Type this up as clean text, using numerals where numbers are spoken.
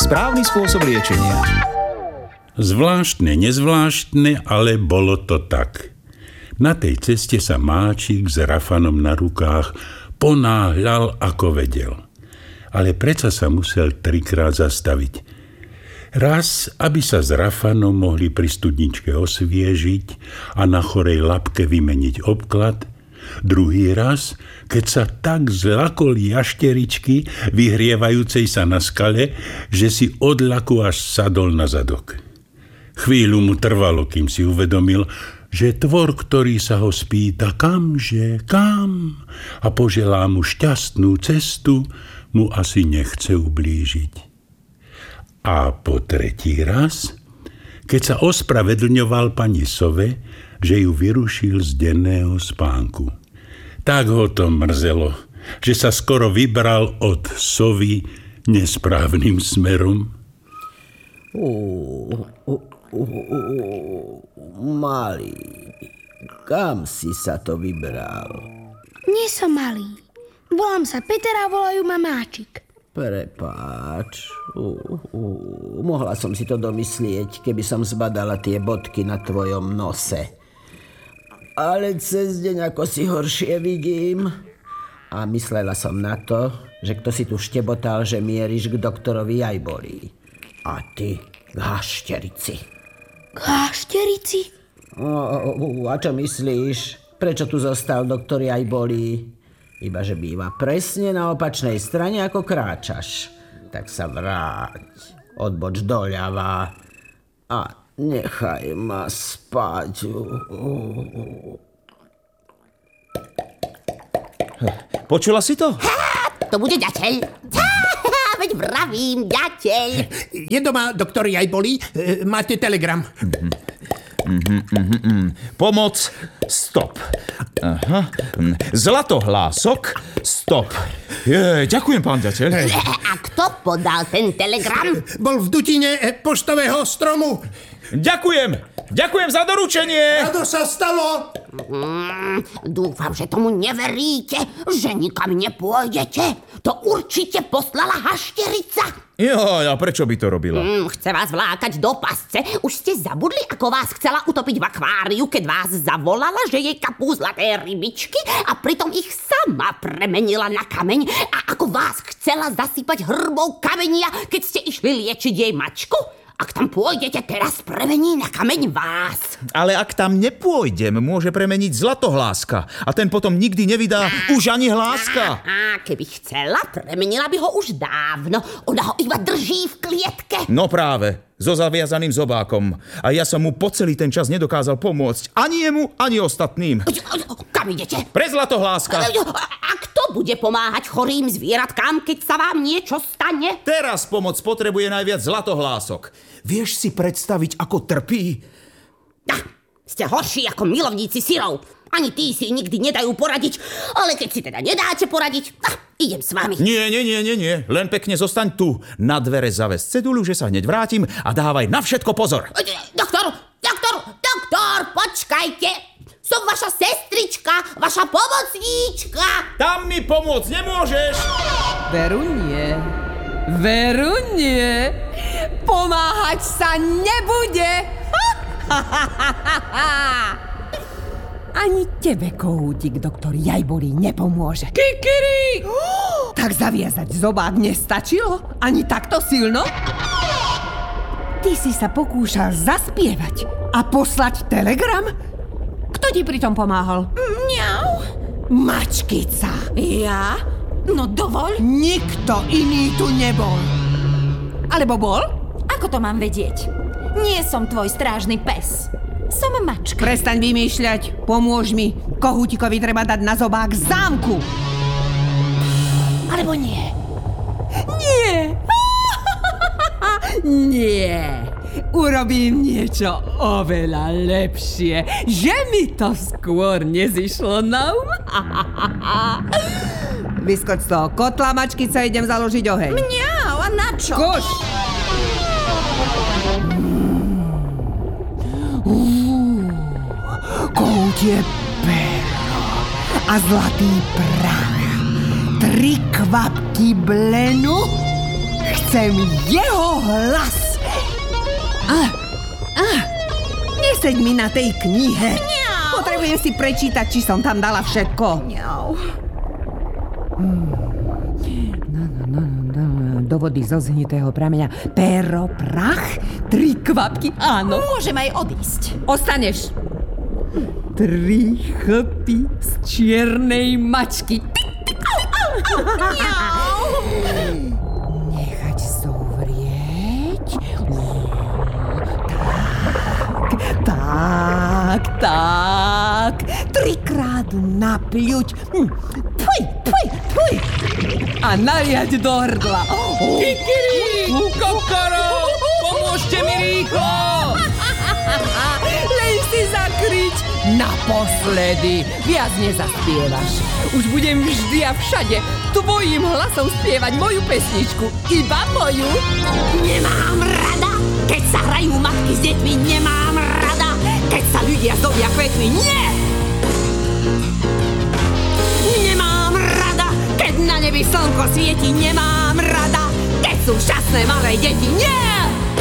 správny spôsob liečenia. Zvláštne, nezvláštne, ale bolo to tak. Na tej ceste sa Máčik s Rafanom na rukách ponáhľal, ako vedel. Ale predsa sa musel 3-krát zastaviť. Raz, aby sa s Rafanom mohli pri studničke osviežiť a na chorej labke vymeniť obklad. Druhý raz, keď sa tak zlakol jašteričky, vyhrievajúcej sa na skale, že si od laku až sadol na zadok. Chvíľu mu trvalo, kým si uvedomil, že tvor, ktorý sa ho spýta, kamže, kam, a poželá mu šťastnú cestu, mu asi nechce ublížiť. A po tretí raz, keď sa ospravedlňoval pani Sove, že ju vyrušil z denného spánku. Tak ho to mrzelo, že sa skoro vybral od Sovy nesprávnym smerom. Malý, kam si sa to vybral? Nie som malý. Volám sa Peter a volajú ma Máčik. Prepáč. Mohla som si to domyslieť, keby som zbadala tie bodky na tvojom nose. Ale cez deň ako si horšie vidím. A myslela som na to, že kto si tu štebotal, že mieríš k doktorovi Jajbolí. A ty k hašterici. K hašterici? A čo myslíš? Prečo tu zostal doktor Jajbolí? Iba že býva presne na opačnej strane, ako kráčaš. Tak sa vráť, odboč doľava a nechaj ma spať. Počula si to? To bude ďateľ. Veď vravím, ďateľ. Je doma doktor Jajbolí? Máte telegram. Pomoc, stop. Aha. Zlatohlások, stop. Ďakujem, pán ďateľ. A kto podal ten telegram? Bol v dutine poštového stromu. Ďakujem za doručenie. Rado sa stalo. Dúfam, že tomu neveríte, že nikam nepôjdete. To určite poslala hašterica. A prečo by to robila? Chce vás vlákať do pasce. Už ste zabudli, ako vás chcela utopiť v akváriu, keď vás zavolala, že jej kapú zlaté rybičky a pritom ich sama premenila na kameň a ako vás chcela zasypať hrbou kamenia, keď ste išli liečiť jej mačku? Ak tam pôjdete, teraz premení na kameň vás. Ale ak tam nepôjdem, môže premeniť Zlatohláska a ten potom nikdy nevydá už ani hláska. A keby chcela, premenila by ho už dávno. Ona ho iba drží v klietke. No práve, so zaviazaným zobákom. A ja som mu po celý ten čas nedokázal pomôcť. Ani jemu, ani ostatným. Kam idete? Pre Zlatohláska. A kto bude pomáhať chorým zvieratkám, keď sa vám niečo stane? Teraz pomoc potrebuje najviac Zlatohlások. Vieš si predstaviť, ako trpí? Ste horší ako milovníci syrov. Ani tí si nikdy nedajú poradiť. Ale keď si teda nedáte poradiť, idem s vami. Nie. Len pekne zostaň tu. Na dvere zaves cedulu, že sa hneď vrátim a dávaj na všetko pozor. Doktor, počkajte. Som vaša sestrička, vaša pomocníčka. Tam mi pomôcť nemôžeš. Veru nie. Pomáhať sa nebude. Ani tebe, kohútik, doktor Jajbolí nepomôže. Kikiri! Tak zaviazať zobák nestačilo? Ani takto silno? Ty si sa pokúšal zaspievať a poslať telegram? Kto ti pritom pomáhal? Mňau. Mačkica. Ja? No dovoľ. Nikto iný tu nebol. Alebo bol? Ako to mám vedieť? Nie som tvoj strážny pes. Som mačka. Prestaň vymýšľať. Pomôž mi. Kohútikovi treba dať na zobák zámku. Alebo nie. Nie. Nie. Urobím niečo oveľa lepšie. Že mi to skôr nezišlo na um. Vyskoč z toho kotla, mačkica, idem založiť oheň. Mňau, a na čo? Koš! Kohútie pero a zlatý prach. 3 kvapky blenu. Chcem jeho hlas. Neseď mi na tej knihe. Potrebujem si prečítať, či som tam dala všetko. Do vody zo zhnitého prameňa pero, prach, 3 kvapky, áno. Môžem aj odísť. Ostaneš. 3 chlpy z čiernej mačky. Nechať zovrieť. Tak. 3-krát napľuť. Puj. A naliať do hrdla. Kikiri! Kokoro! Pomôžte mi rýchlo! Len si zakryť naposledy. Viac nezaspievaš. Už budem vždy a všade tvojim hlasom spievať moju pesničku. Iba moju. Nemám rada, keď sa hrajú matky s deťmi. Nemám rada, keď sa ľudia zdobia kvetmi. Nie! Nemám rada, keď na nebi slnko svieti. Nemám rada, keď sú šťastné malé deti. Nie!